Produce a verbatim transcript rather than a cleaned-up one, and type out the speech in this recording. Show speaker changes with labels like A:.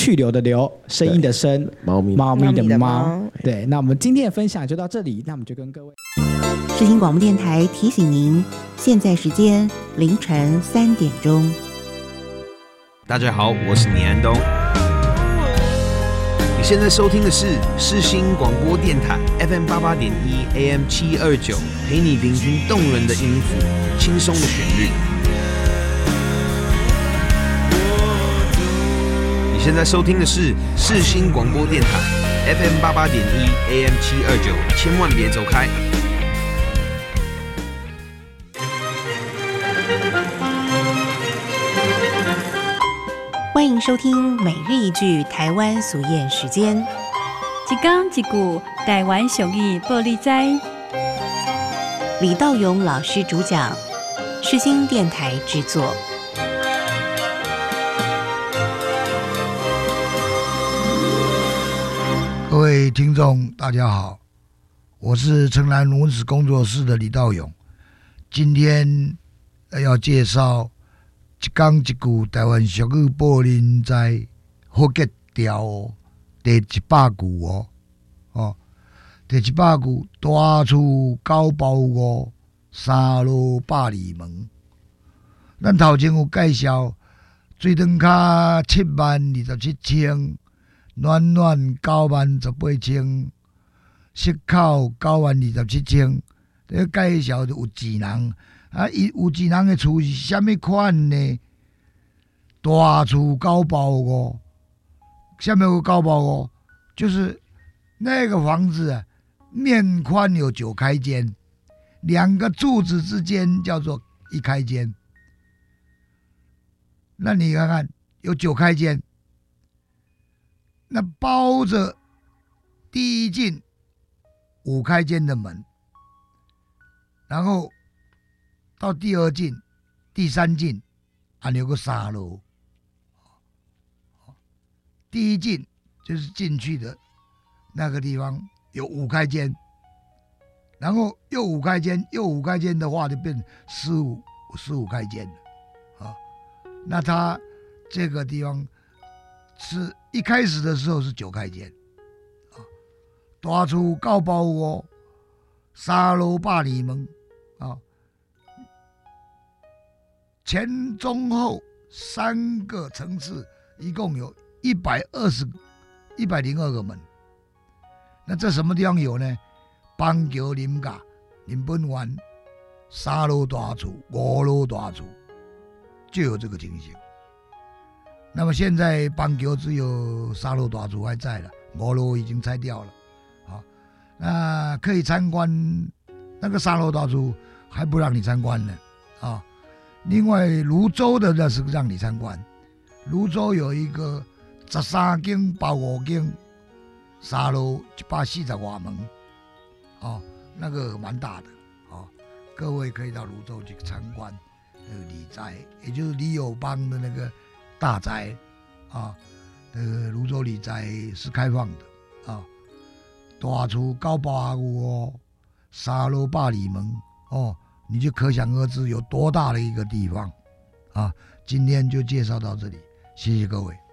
A: 去留的留，声音的声，
B: 猫咪
A: 猫咪的
C: 猫咪的
A: 猫
C: 猫。
A: 对，那我们今天的分享就到这里，那我们就跟各位
D: 世新广播电台提醒您，现在时间凌晨三点钟。
E: 大家好，我是倪安东。你现在收听的是世新广播电台 F M 八八点一 A M 七二九，陪你聆听动人的音符，轻松的旋律。你现在收听的是世新广播电台 F M 八八点一 A M 七二九，千万别走开。
D: 欢迎收听每日一句台湾俗谚时间，
F: 一讲一句台湾俗语报你知。
D: 李道勇老师主讲，世新电台制作。
G: 各位听众大家好，我是城南文史工作室的李道勇，今天要介绍一讲一句台湾俗语报恁知，好结条哦，第一百句哦，哦，第一百句，大厝九包五，三路百二门。咱头前有介绍，水长卡七万二十七千，暖暖九万十八千，息口九万二十七千。这介绍就有钱人。啊，伊有钱人的厝是啥物款呢？大厝九包五，下面有九包五，就是那个房子啊，面宽有九开间，两个柱子之间叫做一开间。那你看看，有九开间，那包着第一进五开间的门，然后到第二进、第三进，还有个三楼。第一进就是进去的那个地方有五开间，然后又五开间，又五开间的话就变十五十五开间了啊。那它这个地方是一开始的时候是九开间啊，大厝九包五，三楼百二门啊。前中后三个层次，一共有一百二十、一百零二个门。那这什么地方有呢？邦桥林家、林本湾、三楼大厝、五楼大厝，就有这个情形。那么现在邦桥只有三楼大厝还在了，五楼已经拆掉了。好，那可以参观那个三楼大厝，还不让你参观呢啊。另外，泸州的那是让你参观。泸州有一个十三间、八五间，三楼一百四十外门，哦，那个蛮大的，哦，各位可以到泸州去参观那个李宅，也就是李友邦的那个大宅，啊，那个泸州李宅是开放的，啊，大厝九百五哦，三楼百二门，哦。你就可想而知有多大的一个地方，啊！今天就介绍到这里，谢谢各位。